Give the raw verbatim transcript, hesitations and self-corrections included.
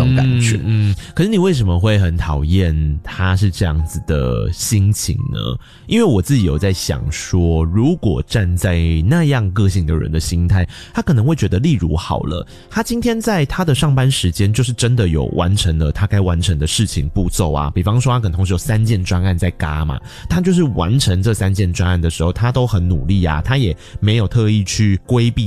种感觉。 嗯，嗯可是你为什么会很讨厌他是这样子的心情呢？因为我自己有在想说，如果站在那样个性的人的心态，他可能会觉得，例如好了，他今天在他的上班时间就是真的有完成了他该完成的事情步骤啊，比方说他可能同时有三件专案在嘎嘛，他就是完成这三件专案的时候，他都很努力啊，他也没有特意去规避